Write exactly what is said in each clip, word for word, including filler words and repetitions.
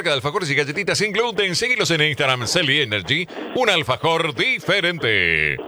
marca de alfajores y galletitas sin gluten. Seguilos en Instagram, Celi Energy, un alfajor diferente.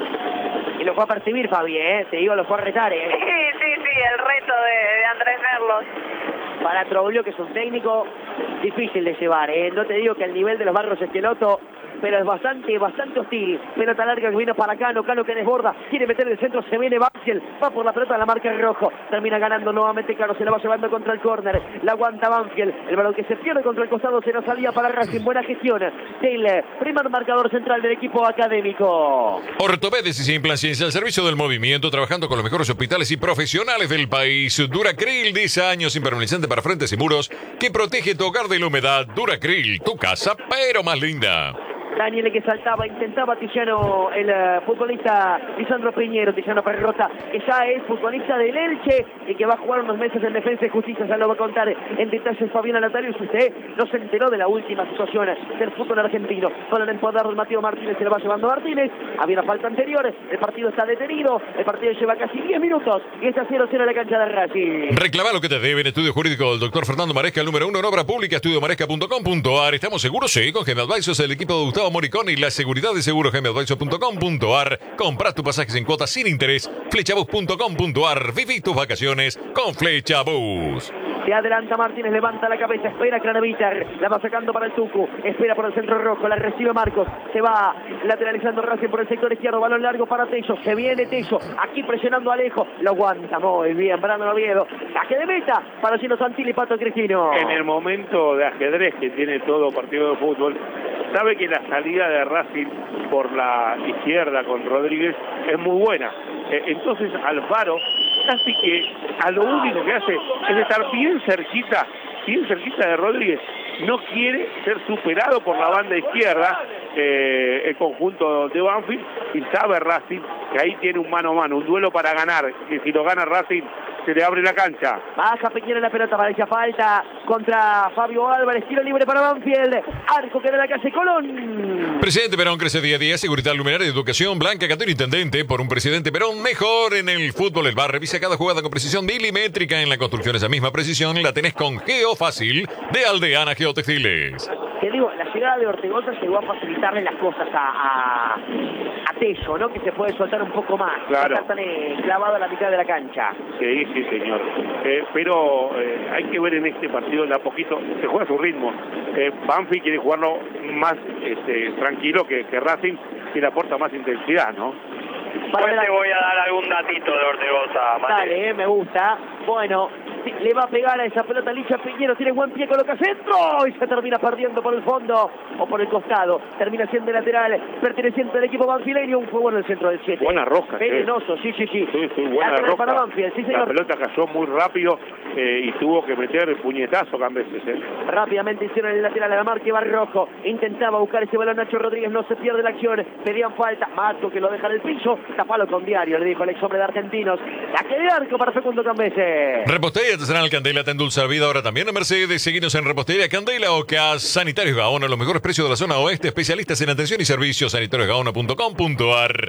Y lo fue a percibir, Fabi, ¿eh? Te digo, lo fue a retar, ¿eh? Sí, sí, sí, el reto de, de Andrés Merlos. Para Troglio, que es un técnico difícil de llevar, ¿eh? No te digo que el nivel de los Barros Esqueloto, pero es bastante, bastante hostil. Pelota larga que vino para Cano, Cano que desborda, quiere meter el centro, se viene Banfield, va por la pelota de la marca en rojo, termina ganando nuevamente Cano, se la va llevando contra el córner, la aguanta Banfield, el balón que se pierde contra el costado, se nos salía para Racing, buena gestión del primer marcador central del equipo académico. Ortopedes y Implantes al servicio del movimiento, trabajando con los mejores hospitales y profesionales del país. Duracril, diez años, impermeabilizante para frentes y muros, que protege tu hogar de la humedad. Duracril, tu casa, pero más linda. Daniele que saltaba, intentaba Tillano, el uh, futbolista Lisandro Piñero, Tillano Perrota, que ya es futbolista del Elche y que va a jugar unos meses en Defensa y Justicia, ya lo va a contar en detalles Fabián Natario. Si usted no se enteró de la última situación del fútbol argentino, con el empoderado de Mateo Martínez, se lo va llevando Martínez, había una falta anterior, el partido está detenido, el partido lleva casi diez minutos y está cero cero en la cancha de Racing. Reclama lo que te deben. Estudio jurídico del doctor Fernando Maresca, el número uno en obra pública, estudio maresca punto com punto a r. ¿Estamos seguros? Sí, con Gem Advisors, el equipo de Gustavo Moricón y la seguridad de seguros gem advisors punto com punto a r. Compra tus pasajes en cuotas sin interés. Flechabus punto com punto a r. Viví tus vacaciones con Flechabus. Se adelanta Martínez, levanta la cabeza, espera Craneviter, la va sacando para el Tucu, espera por el centro rojo, la recibe Marcos, se va lateralizando Racing por el sector izquierdo, balón largo para Tello, se viene Tello, aquí presionando a Alejo, lo aguanta muy bien, Brandon Oviedo, saque de meta para Gino Santilli y Pato Cristino. En el momento de ajedrez que tiene todo partido de fútbol, sabe que la salida de Racing por la izquierda con Rodríguez es muy buena. Entonces Alfaro casi que a lo único que hace es estar bien cerquita, bien cerquita de Rodríguez. No quiere ser superado por la banda izquierda, eh, el conjunto de Banfield, y sabe Racing que ahí tiene un mano a mano, un duelo para ganar, que si lo gana Racing se le abre la cancha. Baja Piñera en la pelota, parecía falta contra Fabio Álvarez, tiro libre para Banfield, arco que de la calle Colón. Presidente Perón crece día a día, seguridad luminaria, educación, Blanca Catero, intendente, por un presidente Perón mejor en el fútbol. El bar revisa cada jugada con precisión milimétrica en la construcción. Esa misma precisión la tenés con Geofácil de Aldeana Geotextiles. Te digo, la llegada de Ortegoza llegó a facilitarle las cosas a, a, a Tello, ¿no? Que se puede soltar un poco más. Claro. No está tan eh, clavado a la mitad de la cancha. Sí, sí, señor. Eh, pero eh, hay que ver en este partido de a poquito, se juega a su ritmo. Eh, Banfield quiere jugarlo más este, tranquilo que, que Racing, y le aporta más intensidad, ¿no? Después te voy a dar algún datito de Ortegoza, Mate. Dale, eh, me gusta. Bueno, le va a pegar a esa pelota Licha Piñero, tiene buen pie, coloca centro y se termina perdiendo por el fondo o por el costado. Termina siendo lateral, perteneciente al equipo banfileño. Un juego en el centro del siete. Buena rosca. Venenoso, sí, sí, sí. Sí, sí, buena lateral rosca. para Banfield, sí, señor. La pelota cayó muy rápido eh, y tuvo que meter el puñetazo a veces. Eh. Rápidamente hicieron el lateral a la marca, va rojo. Intentaba buscar ese balón Nacho Rodríguez, no se pierde la acción. Pedían falta, Mato que lo deja en el piso. Tapalo con Diario, le dijo el ex hombre de Argentinos. Saque de arco para Facundo Cambese. Repostería artesanal Candela te endulza la vida ahora también en Mercedes. Seguinos en Repostería Candela o Cas Sanitarios Gaona, los mejores precios de la zona oeste, especialistas en atención y servicios, sanitarios gaona punto com punto a r.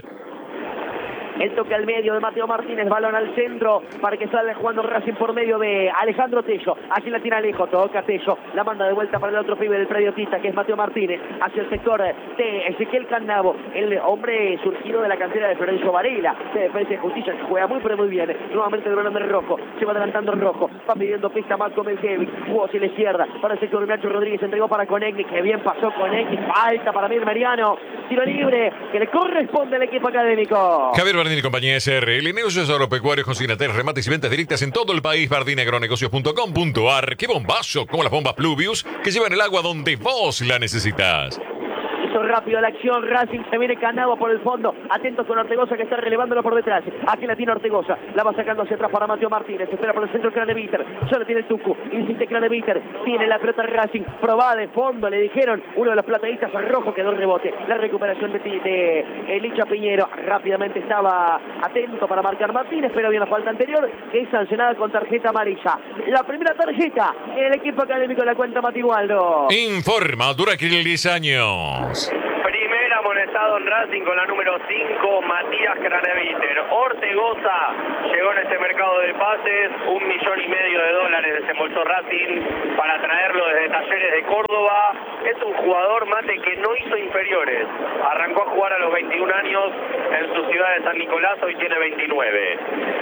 El toque al medio de Mateo Martínez, balón al centro para que salga jugando Racing por medio de Alejandro Tello. Aquí la tiene Alejo, toca Tello, la manda de vuelta para el otro pibe del predio Tita, que es Mateo Martínez, hacia el sector de Ezequiel Cannavo, el hombre surgido de la cantera de Florencio Varela, de Defensa y Justicia, que juega muy pero muy bien. Nuevamente el balón del Rojo, se va adelantando el Rojo, va pidiendo pista Marco Melkevic, jugó hacia la izquierda, para el sector de Nacho Rodríguez, entregó para Conegni, que bien pasó Conegni, falta para Mir Mariano, tiro libre, que le corresponde al equipo académico. Javier Bardini, compañía S R L, negocios agropecuarios, consignatorios, remates y ventas directas en todo el país. Bardini Agronegocios punto com punto a r. ¡Qué bombazo! Como las bombas Pluvius, que llevan el agua donde vos la necesitas. Hizo rápido la acción, Racing, se viene Cannavo por el fondo, atentos con Ortegoza que está relevándolo por detrás. Aquí la tiene Ortegoza, la va sacando hacia atrás para Mateo Martínez, espera por el centro Craneviter, ya la tiene el Tucu, insiste Craneviter, tiene la pelota Racing, probada de fondo, le dijeron, uno de los plateístas al rojo quedó el rebote, la recuperación de, de Elicha Piñero, rápidamente estaba atento para marcar Martínez, pero había una falta anterior que es sancionada con tarjeta amarilla. La primera tarjeta en el equipo académico de la cuenta Matigualdo. Informa, Duracril diez años. Primer amonestado ubicado en Racing con la número cinco, Matías Craneviter. Ortegoza llegó en este mercado de pases, un millón y medio de dólares desembolsó Racing para traerlo desde Talleres de Córdoba. Es un jugador, Mate, que no hizo inferiores. Arrancó a jugar a los veintiún años en su ciudad de San Nicolás, hoy tiene veintinueve.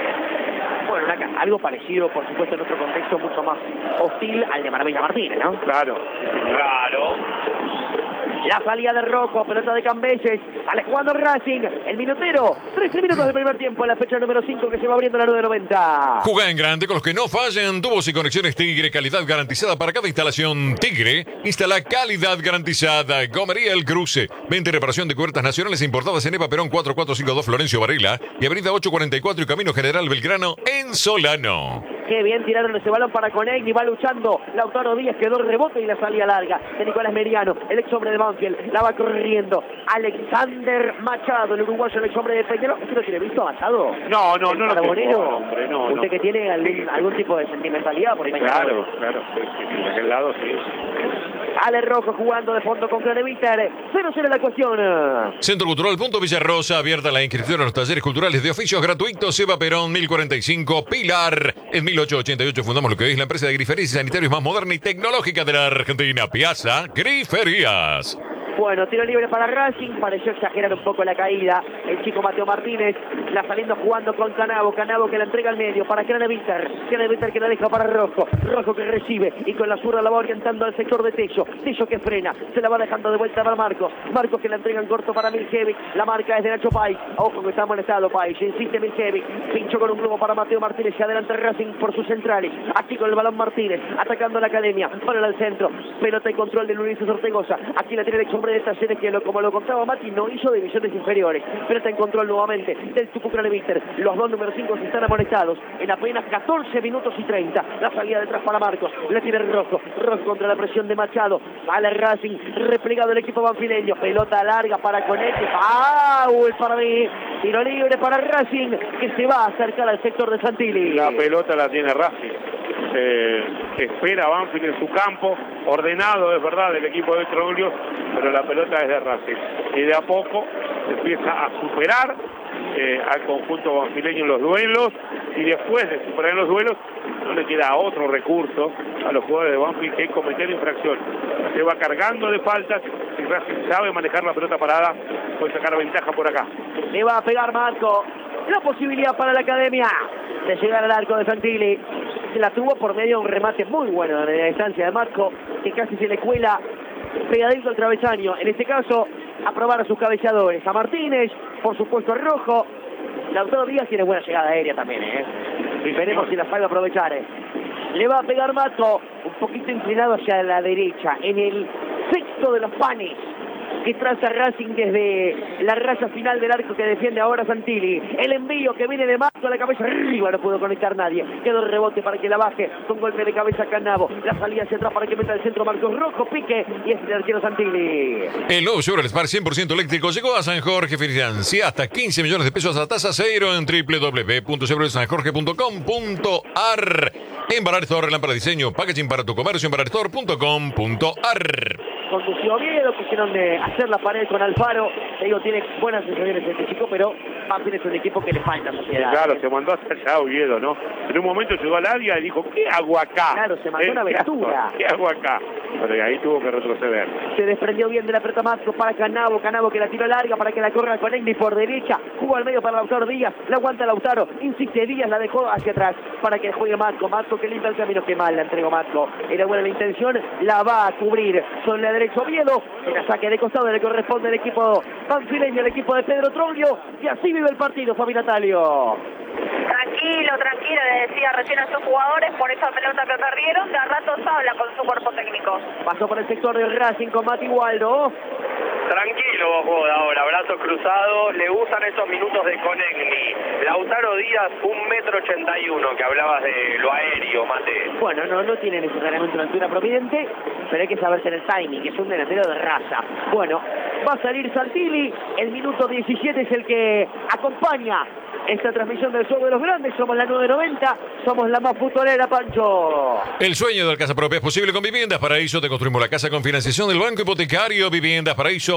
Bueno, una, algo parecido, por supuesto, en otro contexto mucho más hostil al de Maravilla Martínez, ¿no? Claro. Claro. La salida de Rocco, pelota de Cambeses, sale jugando Racing, el minutero, trece minutos del primer tiempo, en la fecha número cinco que se va abriendo la nueve noventa. Juega en grande con los que no fallan. Tubos y conexiones Tigre, calidad garantizada para cada instalación. Tigre, instala calidad garantizada. Gomería El Cruce, venta y reparación de cubiertas nacionales importadas en Eva Perón cuatro cuatro cinco dos Florencio Varela y avenida ocho cuarenta y cuatro y Camino General Belgrano en Solano. Qué bien tiraron ese balón para Conegni, va luchando Lautaro Díaz, quedó el rebote y la salida larga de Nicolás Meriano, el ex hombre de Banfield, la va corriendo Alexander Machado, el uruguayo, el ex hombre de Peñarol. ¿Usted lo tiene visto, Machado? No, no, no lo tengo, hombre, no, ¿Usted no. que tiene algún, algún tipo de sentimentalidad por Sí, Peñarol? claro, claro, sí, sí, de aquel lado sí. Ale Rojo jugando de fondo con Craneviter, cero cero la cuestión. Centro Cultural Punto Villarrosa, abierta la inscripción a los talleres culturales de oficios gratuitos. Eva Perón mil cuarenta y cinco, Pilar. En mil ochocientos ochenta y ocho fundamos lo que es la empresa de griferías y sanitarios más moderna y tecnológica de la Argentina, Piazza Griferías. Bueno, tiro libre para Racing, pareció exagerar un poco la caída el chico Mateo Martínez, la saliendo jugando con Canavo, Canavo que la entrega al medio para Craneviter, Craneviter que la deja para Rojo, Rojo que recibe y con la zurda la va orientando al sector de Tello, Tello que frena, se la va dejando de vuelta para Marcos, Marcos que la entrega en corto para Miljevic, la marca es de Nacho Pais, ojo que está molestado Pais, insiste Miljevic, pinchó con un globo para Mateo Martínez, se adelanta Racing por sus centrales, aquí con el balón Martínez, atacando la academia, para el centro, pelota y control de Luis Ortegoza, aquí la tiene el ex hombre de Talleres que lo, como lo contaba Mati, no hizo divisiones inferiores, pero está en control nuevamente del Tucu Craneviter. Los dos número cinco están amonestados en apenas catorce minutos y treinta. La salida detrás para Marcos, le tiene Rojo, Rojo contra la presión de Machado, vale Racing, replegado el equipo banfileño, pelota larga para Conecte, ¡foul para mí! Tiro libre para Racing, que se va a acercar al sector de Santilli. La pelota la tiene Racing. Eh, espera Banfield en su campo, ordenado es verdad del equipo de Troglio, pero la pelota es de Racing y de a poco empieza a superar eh, al conjunto banfileño en los duelos, y después de superar en los duelos no le queda otro recurso a los jugadores de Banfield que cometer infracción. Se va cargando de faltas y Racing sabe manejar la pelota parada, puede sacar ventaja por acá. Le va a pegar Marco, la posibilidad para la academia de llegar al arco de Santilli. Se la tuvo por medio de un remate muy bueno de la distancia de Marco, que casi se le cuela pegadito al travesaño. En este caso, a probar a sus cabeceadores. A Martínez, por supuesto a Rojo. Lautaro Díaz tiene buena llegada aérea también, ¿eh? Y veremos si la sabe aprovechar. ¿eh? Le va a pegar Marco, un poquito inclinado hacia la derecha, en el sexto de los panes que traza Racing desde la raya final del arco que defiende ahora Santilli. El envío que viene de Marco a la cabeza arriba, no pudo conectar nadie. Quedó el rebote para que la baje con golpe de cabeza Canavo. La salida hacia atrás para que meta el centro Marcos Rojo, pique y es el arquero Santilli. El nuevo Chevrolet Spark cien por ciento eléctrico llegó a San Jorge. Financia hasta quince millones de pesos a tasa cero en doble u doble u doble u punto chevrolet san jorge punto com punto a r. En Barar Store, lámpara de diseño, packaging para tu comercio en barar store punto com punto a r. Condució Oviedo, quisieron de hacer la pared con Alfaro. Te digo, tiene buenas sensaciones este chico, pero Banfield es un equipo que le falta sociedad. Claro, se mandó hasta allá Oviedo, ¿no? En un momento llegó al área y dijo, ¿qué hago acá? Claro, se mandó una aventura. ¿Qué hago acá? Pero ahí tuvo que retroceder. Se desprendió bien de la pelota Marcos para Canavo, Canavo que la tiró larga para que la corra con Egni por derecha, jugó al medio para Lautaro Díaz, la aguanta Lautaro, insiste Díaz, la dejó hacia atrás para que juegue Marco, Marco que limpia el camino, que mal la entregó Marco, era buena la intención, la va a cubrir sobre la derecha Oviedo, el saque de costado le corresponde al equipo banfileño, el equipo de Pedro Troglio, y así vive el partido, Fabi Natalio. Tranquilo, tranquilo, le decía recién a sus jugadores por esa pelota que perdieron, de a ratos habla con su cuerpo técnico. Pasó por el sector de Racing con Mati Waldo. Tranquilo, Bojoda, ahora, brazos cruzados, le gustan esos minutos de Conegni. Lautaro Díaz, un metro ochenta y uno, que hablabas de lo aéreo, Mate. Bueno, no, no tiene necesariamente una altura providente, pero hay que saberse en el timing, que es un delantero de raza. Bueno, va a salir Santilli, el minuto diecisiete es el que acompaña esta transmisión del Show de los Grandes. Somos la nueve noventa, somos la más futbolera, Pancho. El sueño de casa propia es posible con Viviendas Paraíso. Te construimos la casa con financiación del Banco Hipotecario. Viviendas Paraíso punto com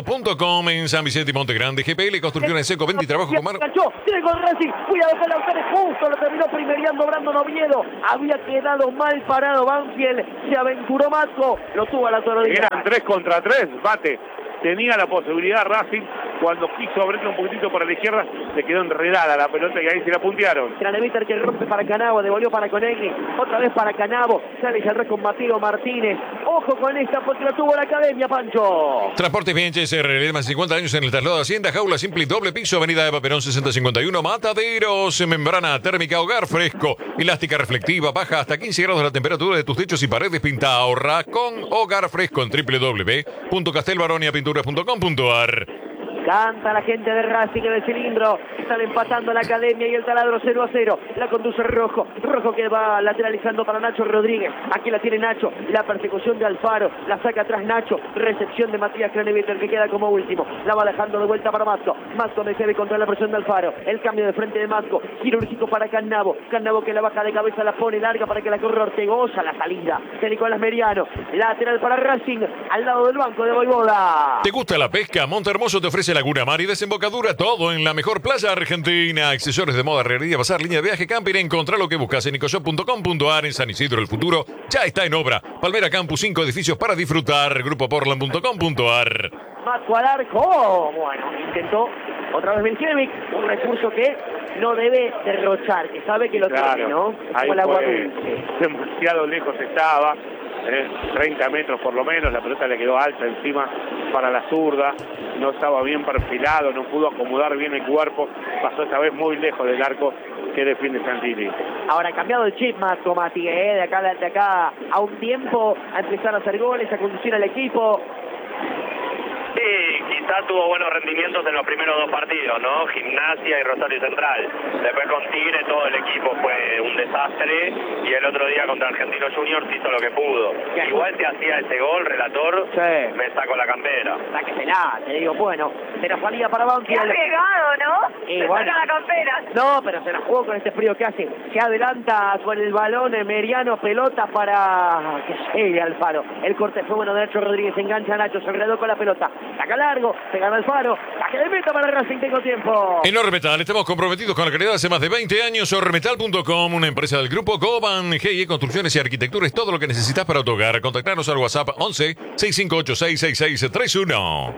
com en San Vicente y Monte Grande. G P L, construcciones seco, venta y trabajo con mano. Tiene con Racing, cuidado con Lautaro, justo lo terminó primeriando Brandon Oviedo. Había quedado mal parado Banfield, se aventuró Matco, lo tuvo a Lautaro Díaz. Eran tres contra tres, bate. Tenía la posibilidad Racing, cuando quiso abrirle un poquitito para la izquierda, se quedó enredada la pelota y ahí se la puntearon. Craneviter que rompe para Canavo, devolvió para Conegni, otra vez para Canavo, sale el con Mateo Martínez. Ojo con esta porque la tuvo la academia, Pancho. Transportes Bienches, R L, más de cincuenta años en el traslado de Hacienda, jaula simple y doble piso, avenida Eva Perón sesenta cincuenta y uno, Mataderos, membrana térmica, hogar fresco, elástica reflectiva, baja hasta quince grados la temperatura de tus techos y paredes, pinta, ahorra con hogar fresco en doble u doble u doble u punto castelbaronia pinturas punto com punto a r. Canta la gente de Racing en el cilindro. Están empatando la academia y el taladro cero a cero. La conduce Rojo. Rojo que va lateralizando para Nacho Rodríguez. Aquí la tiene Nacho. La persecución de Alfaro. La saca atrás Nacho. Recepción de Matías Craneviter que queda como último. La va dejando de vuelta para Matco. Matco me debe contra la presión de Alfaro. El cambio de frente de Matco. Quirúrgico para Cannavo. Cannavo que la baja de cabeza, la pone larga para que la corra Ortegoza. La salida de Nicolás Meriano. Lateral para Racing. Al lado del banco de Voivoda. ¿Te gusta la pesca? Montehermoso te ofrece Laguna Mar y desembocadura, todo en la mejor playa argentina. Accesorios de moda, herrería, bazar, línea de viaje, camping. Encontrá lo que buscas en nicoshop punto com punto a r. En San Isidro, el futuro ya está en obra. Palmera Campus, cinco edificios para disfrutar. grupo portland punto com punto a r. Matco al arco. Oh, bueno, intentó otra vez Miljevic. Un recurso que no debe derrochar, que sabe que lo claro, tiene, ¿no? Ahí Como el agua fue, dulce. Demasiado lejos estaba. Eh, treinta metros por lo menos, la pelota le quedó alta encima para la zurda, no estaba bien perfilado, no pudo acomodar bien el cuerpo, pasó esta vez muy lejos del arco que defiende Santini. Ahora ha cambiado el chip Matco, Mati, ¿eh? de, acá, de acá a un tiempo a empezar a hacer goles, a conducir al equipo. Sí, quizá tuvo buenos rendimientos en los primeros dos partidos, ¿no? Gimnasia y Rosario Central. Después con Tigre todo el equipo fue un desastre y el otro día contra Argentinos Juniors hizo lo que pudo. Igual si hacía ese gol, relator, sí, me saco la campera. Sáquesela, te digo, bueno, de la salida para Qué Banfield. arriesgado, ¿no? Y Se bueno. saca la campera. No, pero se la jugó con este frío que hace. Se adelanta con el balón eh, Meriano, pelota para que llegue Alfaro. El corte fue bueno de Nacho Rodríguez, engancha a Nacho, se enredó con la pelota. Saca largo, se gana Alfaro. La que le meta para Racing, tengo tiempo. En Ormetal estamos comprometidos con la calidad hace más de veinte años. Ormetal punto com, una empresa del grupo Goban, G I E Construcciones y Arquitectura, es todo lo que necesitas para tu hogar. Contactarnos al WhatsApp once, sesenta y cinco ochenta y seis, sesenta y seis treinta y uno.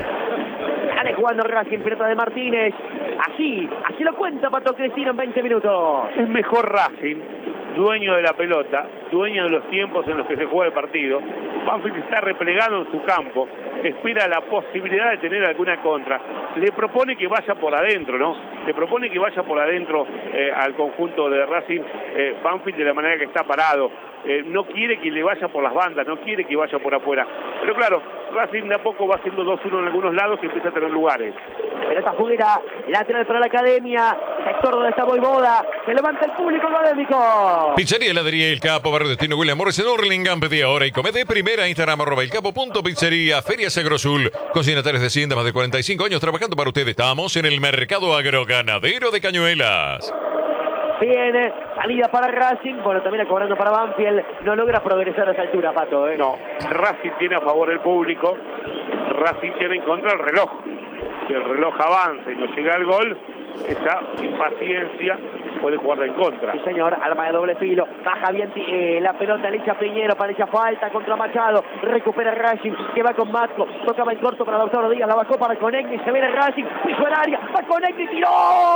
Sale jugando Racing, pelota de Martínez. Así, así lo cuenta Pato Cristina en veinte minutos. Es mejor Racing, dueño de la pelota, dueño de los tiempos en los que se juega el partido. Banfield está replegado en su campo, espera la posibilidad de tener alguna contra. Le propone que vaya por adentro, ¿no? Le propone que vaya por adentro eh, al conjunto de Racing, eh, Banfield de la manera que está parado. Eh, no quiere que le vaya por las bandas, no quiere que vaya por afuera. Pero claro, Racing de a poco va haciendo dos uno en algunos lados y empieza a tener lugares. Pelota fuera, lateral para la academia, sector donde está Voivoda, se levanta el público académico. Pizzería Heladería El Capo, Barrio Destino William Morris en Hurlingham, pedí ahora y come de primera. Instagram arroba el capo punto pizzería. Ferias Agrosul, consignatarios de Hacienda, más de cuarenta y cinco años trabajando para ustedes. Estamos en el mercado agroganadero de Cañuelas. Viene, salida para Racing, bueno, también cobrando para Banfield, no logra progresar a esa altura, Pato, ¿eh? No, Racing tiene a favor el público, Racing tiene en contra el reloj. Si el reloj avanza y no llega al gol, esa impaciencia puede jugarla en contra. Sí, señor, arma de doble filo, baja bien eh, la pelota, le echa Piñero, para ella falta contra Machado, recupera Racing, que va con Matco, tocaba en corto para Lautaro Díaz, la bajó para Conegni, se viene Racing, piso el área, va Conegni, tiró,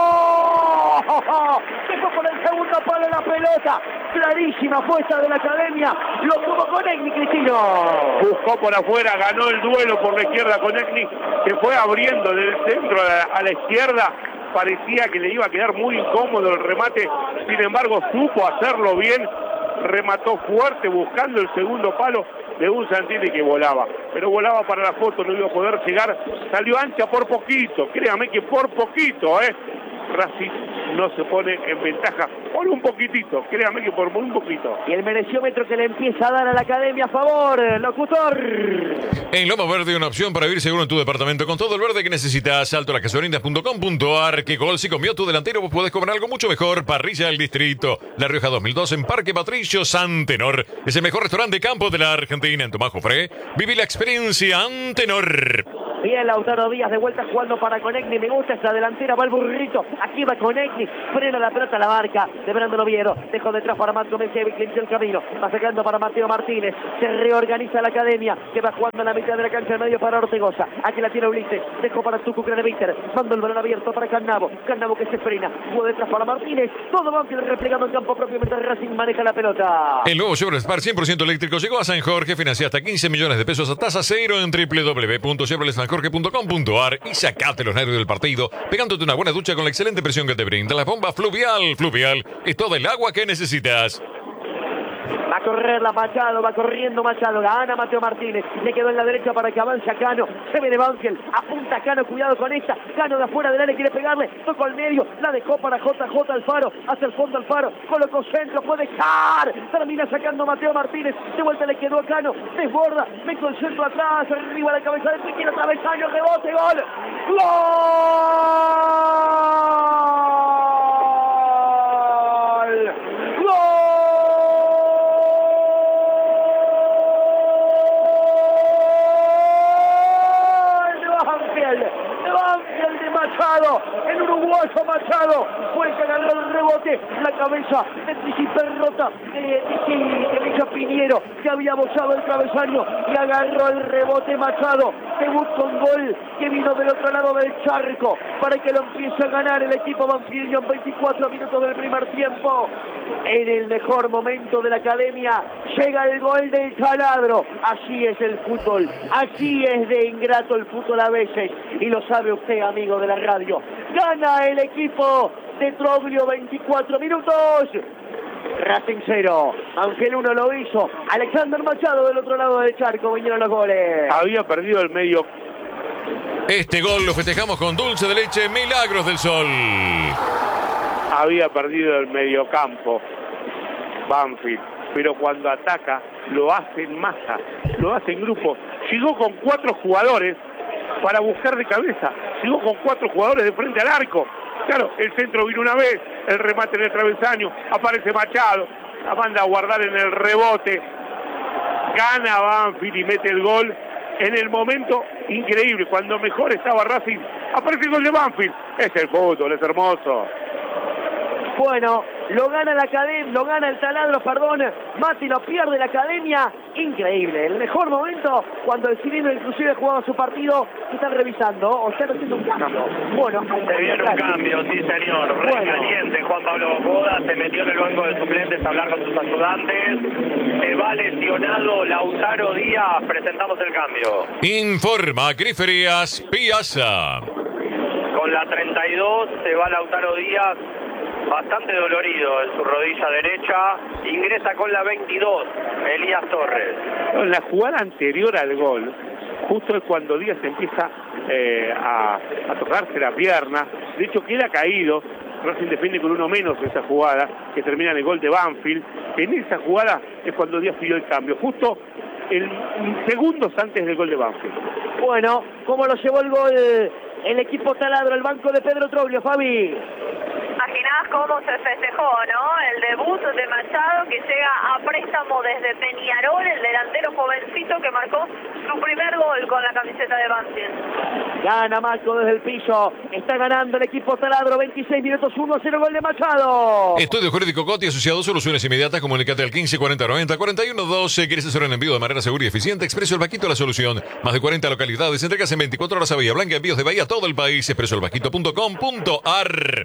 se fue por el segundo palo la pelota, clarísima fuerza de la academia, lo tuvo Conegni, Cristino. Buscó por afuera, ganó el duelo por la izquierda Conegni, se fue abriendo del centro a la, a la izquierda. Parecía que le iba a quedar muy incómodo el remate, sin embargo supo hacerlo bien, remató fuerte buscando el segundo palo de un Santini que volaba, pero volaba para la foto, no iba a poder llegar, salió ancha por poquito, créame que por poquito, ¿eh? Racing no se pone en ventaja por un poquitito, créame que por un poquito. Y el mereciómetro que le empieza a dar a la academia a favor, locutor. En Loma Verde, una opción para vivir seguro en tu departamento con todo el verde que necesitas. Alto las Casabrindas punto com punto a r. ¿Qué gol si comió tu delantero? Vos podés comer algo mucho mejor. Parrilla del Distrito, La Rioja dos mil dos en Parque Patricio Antenor. Es el mejor restaurante de campo de la Argentina. En Tomás Jofré, viví la experiencia Antenor. Bien, Lautaro Díaz de vuelta jugando para Conegni. Me gusta esa delantera, va el burrito. Aquí va Conegni, frena la pelota a la marca de Brandon Oviedo. Dejó detrás para Marco Mencevic, le inició el camino. Va sacando para Mateo Martínez. Se reorganiza la academia, que va jugando en la mitad de la cancha, en medio para Ortegoza. Aquí la tiene Ulises, dejó para Tucu Craneviter. Mando el balón abierto para Cannavo. Cannavo que se frena. Jugó detrás para Martínez. Todo Banfield replegando en campo propio mientras Racing maneja la pelota. El nuevo Chevrolet Spark cien por ciento eléctrico llegó a San Jorge. Financia hasta quince millones de pesos a tasa cero en doble u doble u doble u punto chevrolet san jorge punto com punto a r y sacate los nervios del partido pegándote una buena ducha con la excelente presión que te brinda la bomba Fluvial. Fluvial es toda el agua que necesitas. Va a correr la Machado, va corriendo Machado, gana Mateo Martínez, le quedó en la derecha para que avance a Cano, se ve de Banfield, apunta a Cano, cuidado con esta, Cano de afuera del área quiere pegarle, tocó al medio, la dejó para J J Alfaro, hacia el fondo Alfaro, colocó centro, puede dejar, termina sacando Mateo Martínez, de vuelta le quedó a Cano, desborda, mete el centro atrás, arriba la cabeza de Piquino, travesaño, rebote, gol, ¡gol! El uruguayo Machado fue el que agarró el rebote, la cabeza de Tisi Perrota, de, de, de, de Micha Piñero, que había bozado el travesaño y agarró el rebote Machado. Debut con gol que vino del otro lado del charco para que lo empiece a ganar el equipo banfileño en veinticuatro minutos del primer tiempo. En el mejor momento de la academia llega el gol del Taladro. Así es el fútbol, así es de ingrato el fútbol a veces, y lo sabe usted, amigo de la radio. Gana el equipo de Troglio, veinticuatro minutos. Racing cero, aunque el uno lo hizo Alexander Machado del otro lado del charco. Vinieron los goles. Había perdido el medio. Este gol lo festejamos con dulce de leche Milagros del Sol. Había perdido el mediocampo Banfield, pero cuando ataca lo hace en masa, lo hace en grupo. Llegó con cuatro jugadores para buscar de cabeza, llegó con cuatro jugadores de frente al arco. Claro, el centro vino una vez, el remate en el travesaño, aparece Machado, la manda a guardar en el rebote, gana Banfield y mete el gol en el momento increíble, cuando mejor estaba Racing, aparece el gol de Banfield. Es el fútbol, es hermoso. Bueno, lo gana la academia, lo gana el Taladro, perdón, Mati lo pierde la academia, increíble, el mejor momento cuando el cilindro inclusive jugaba su partido, se están revisando, o están haciendo un cambio. Bueno, se viene un cambio, sí señor, re bueno. Caliente, Juan Pablo Boda se metió en el banco de suplentes a hablar con sus ayudantes, se va lesionado Lautaro Díaz, presentamos el cambio. Informa Griferías Piazza. Con la treinta y dos se va Lautaro Díaz, bastante dolorido en su rodilla derecha, ingresa con la veintidós, Elías Torres. En la jugada anterior al gol, justo es cuando Díaz empieza eh, a, a tocarse la pierna, de hecho queda caído, Racing defiende con uno menos esa jugada, que termina en el gol de Banfield. En esa jugada es cuando Díaz pidió el cambio, justo el, segundos antes del gol de Banfield. Bueno, ¿cómo lo llevó el gol el equipo Taladro, el banco de Pedro Troglio, Fabi? Imaginás cómo se festejó, ¿no? El debut de Machado, que llega a préstamo desde Peñarol, el delantero jovencito que marcó su primer gol con la camiseta de Banfield. Gana Marco desde el piso, está ganando el equipo Taladro, veintiséis minutos, uno a cero, gol de Machado. Estudio Jurídico Coti asociado, soluciones inmediatas, comunícate al quince cuarenta noventa cuarenta y uno doce. ¿Quieres hacer un envío de manera segura y eficiente? Expreso El Vaquito, la solución. Más de cuarenta localidades, entregas en veinticuatro horas a Bahía Blanca, envíos de Bahía a todo el país. expreso el vaquito punto com punto a r.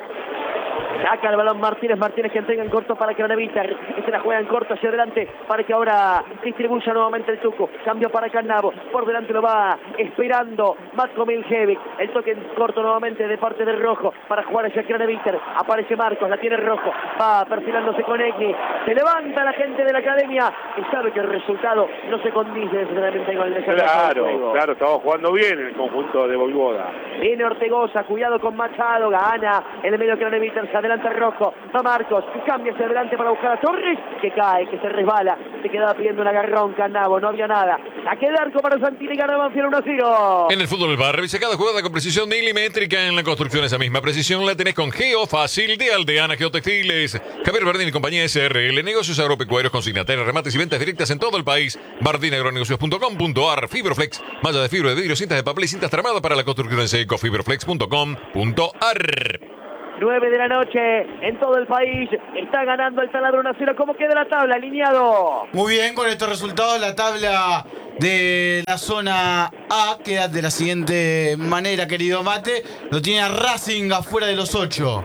Saca el balón Martínez, Martínez que entrega en corto para Craneviter, se la juega en corto hacia adelante para que ahora distribuya nuevamente el Tuco, cambio para Cannavo, por delante lo va esperando Matko Miljevic, el toque en corto nuevamente de parte del Rojo para jugar hacia Craneviter, aparece Marcos, la tiene Rojo, va perfilándose con Egni, se levanta la gente de la academia y sabe que el resultado no se condice necesariamente con el desarrollo. Claro, claro, estamos jugando bien en el conjunto de Voivoda. Viene Ortegoza, cuidado con Machado, gana en el medio Craneviter, se adelanta adelante Rojo, va Marcos, cambia hacia adelante para buscar a Torres, que cae, que se resbala, se quedaba pidiendo un agarrón Canavo, no había nada. A quedar con para Santini, gana Banfield uno a cero. En el fútbol del bar, revisa cada jugada con precisión milimétrica. En la construcción esa misma precisión la tenés con Geo Fácil de Aldeana Geotextiles. Javier Bardín y compañía S R L, negocios agropecuarios, consignatarios, remates y ventas directas en todo el país. bardín agronegocios punto com punto ar. Fibroflex, malla de fibra de vidrio, cintas de papel y cintas tramadas para la construcción en seco. Fibroflex punto com punto ar. nueve de la noche en todo el país. Está ganando el Taladro uno a cero. ¿Cómo queda la tabla, alineado? Muy bien, con estos resultados la tabla de la zona A queda de la siguiente manera, querido Mate. Lo tiene a Racing afuera de los ocho.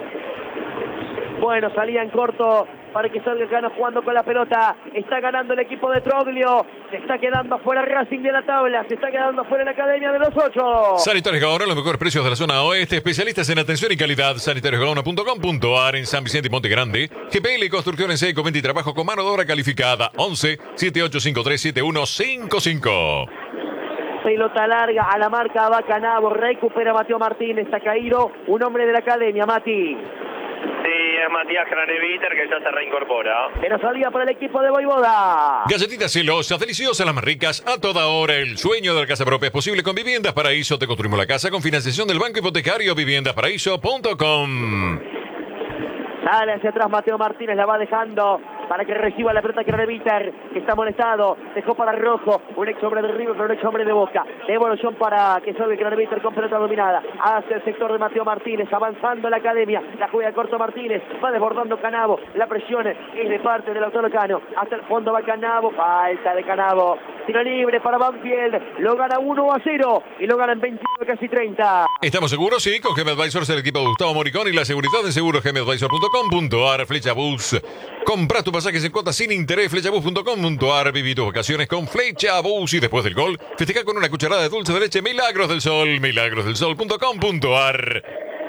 Bueno, salía en corto para que salga Cano jugando con la pelota. Está ganando el equipo de Troglio. Se está quedando afuera Racing de la tabla. Se está quedando afuera la Academia de los ocho. Sanitarios Gaona, los mejores precios de la zona oeste. Especialistas en atención y calidad. sanitarios gaona punto com punto ar en San Vicente y Monte Grande. G P L Construcción en seco, venta y trabajo con mano de obra calificada. once, setenta y ocho cincuenta y tres, setenta y uno cincuenta y cinco. Pelota larga a la marca va Canavo. Recupera Mateo Martínez. Está caído un hombre de la Academia, Mati. Sí, es Matías Craneviter que ya se reincorpora. Pero salía para el equipo de Voivoda. Galletitas celosas, deliciosas, las más ricas, a toda hora. El sueño de la casa propia es posible con Viviendas Paraíso. Te construimos la casa con financiación del Banco Hipotecario. viviendas paraíso punto com. Sale hacia atrás Mateo Martínez, la va dejando para que reciba la pelota Craneviter, que está molestado. Dejó para Rojo, un ex hombre de River, pero un ex hombre de Boca. Devolución para que salga Craneviter con pelota dominada. Hacia el sector de Mateo Martínez, avanzando la Academia. La juega corto Martínez, va desbordando Canavo. La presión es de parte del autor Cano. Hasta el fondo va Canavo, falta de Canavo. Tiro libre para Banfield, lo gana uno a cero y lo gana en veintiuno, casi treinta. ¿Estamos seguros? Sí, con G M Advisors, el equipo de Gustavo Moricón y la seguridad de seguros G M Advisor punto com punto ar. Flecha Bus. Compra tus pasajes en cuotas sin interés. Flecha Bus punto com punto ar. Viví tus vacaciones con Flecha Bus. Y después del gol, festeja con una cucharada de dulce de leche Milagros del Sol. milagros del sol punto com punto ar.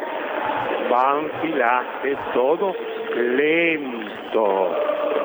Banfield hace todo lento.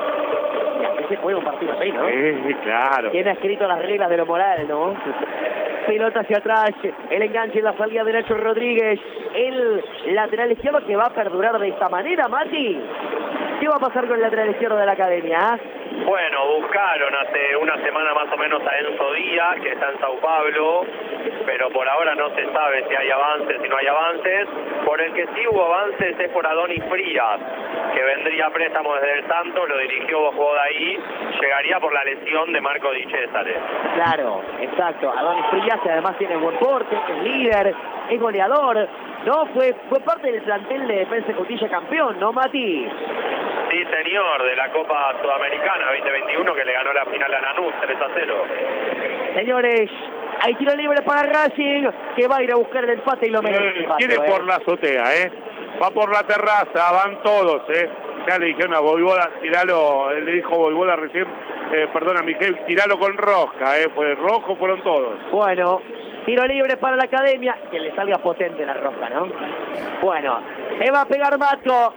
Se puede un partido así, ¿no? Sí, claro. Tiene escrito las reglas de lo moral, ¿no? Pelota hacia atrás, el enganche en la salida de Nacho Rodríguez, el lateral izquierdo que va a perdurar de esta manera, Mati. ¿Qué va a pasar con el lateral izquierdo de la Academia? Bueno, buscaron hace una semana más o menos a Enzo Díaz, que está en Sao Paulo, pero por ahora no se sabe si hay avances, si no hay avances. Por el que sí hubo avances es por Adonis Frías, que vendría a préstamo desde el Santos, lo dirigió, jugó de ahí, llegaría por la lesión de Marco Di Cesare. Claro, exacto. Adonis Frías, que además tiene buen porte, es líder, es goleador. No, fue, fue parte del plantel de Defensa y Justicia campeón, ¿no, Mati? Sí, señor, de la Copa Sudamericana veinte veintiuno, que le ganó la final a Lanús tres a cero. Señores, hay tiro libre para Racing, que va a ir a buscar el empate y lo merece. Eh, quiere por la azotea, ¿eh? Va por la terraza, van todos, ¿eh? Ya le dijeron a Voivoda, tiralo, le dijo Voivoda recién, eh, perdón a Miguel, tiralo con rosca, ¿eh? Fue rojo, fueron todos. Bueno, tiro libre para la Academia, que le salga potente la rosca, ¿no? Bueno, se va a pegar Matco,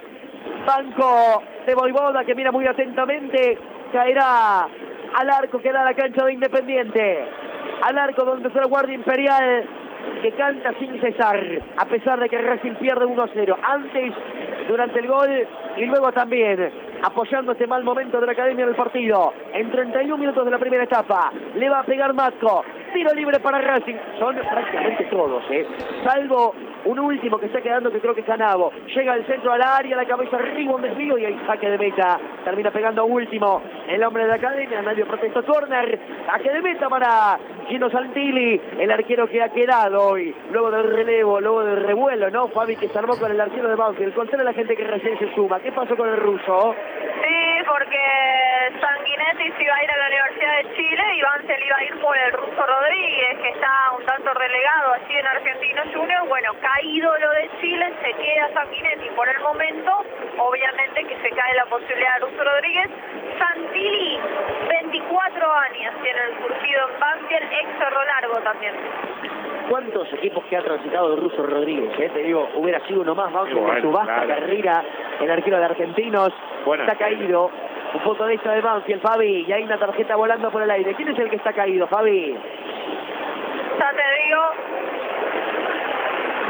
banco de Voivoda, que mira muy atentamente, caerá al arco que da la cancha de Independiente, al arco donde está el guardia imperial, que canta sin cesar, a pesar de que Racing pierde uno a cero, antes, durante el gol y luego también, apoyando este mal momento de la Academia del partido. En treinta y un minutos de la primera etapa, le va a pegar Matco, tiro libre para Racing, son prácticamente todos, ¿eh? Salvo un último que está quedando, que creo que es Canavo. Llega al centro al área, la cabeza arriba, un desvío y hay saque de meta. Termina pegando último el hombre de la Academia, nadie protesta, córner, saque de meta para Gino Santilli, el arquero que ha quedado hoy, luego del relevo, luego del revuelo, ¿no? Fabi, que se armó con el arquero de Banfield. Contale a la gente que recién se suma, ¿qué pasó con el ruso? Sí, porque Sanguinetti se iba a ir a la Universidad de Chile y Banfield iba a ir por el ruso Rodríguez, que está un tanto relegado allí en Argentinos Juniors. Bueno, caído lo de Chile, se queda Sanguinetti por el momento, obviamente que se cae la posibilidad de Russo Rodríguez. Santilli, veinticuatro años tiene el surgido en Banfield, ex Cerro Largo también. ¿Cuántos equipos que ha transitado el ruso Rodríguez? Eh? Te digo, hubiera sido uno más, Banfield, bueno, en su vasta claro. carrera, el arquero de Argentinos, Bueno. está caído. Un foto de esta de Banfield, Fabi, y hay una tarjeta volando por el aire. ¿Quién es el que está caído, Fabi? Ya te digo,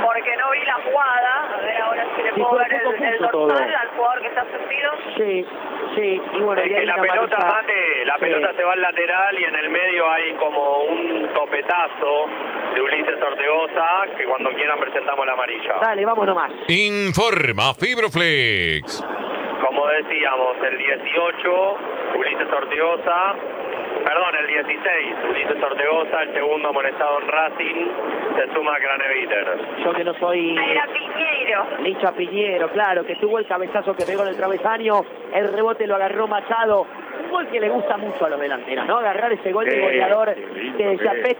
porque no vi la jugada. A ver ahora si le Sí, puedo fue ver el, poco el justo todo. dorsal al jugador que está suspendido. Sí, sí, y bueno, Es y que ahí la una pelota, amarilla. Mate, la Sí. pelota se va al lateral y en el medio hay como un topetazo de Ulises Ortegoza, que cuando quieran presentamos la amarilla. Dale, vamos nomás. Informa Fibroflex. Como decíamos, el dieciocho, Ulises Ortegoza, perdón, el dieciséis, Ulises Ortegoza, el segundo amonestado en Racing, se suma a Craneviter. Yo que no soy Era Piñeiro. Licha Piñero, claro, que tuvo el cabezazo que pegó en el travesaño, el rebote lo agarró Machado. Un gol que le gusta mucho a los delanteros, ¿no? Agarrar ese gol de Sí, goleador sí, lindo que que se es.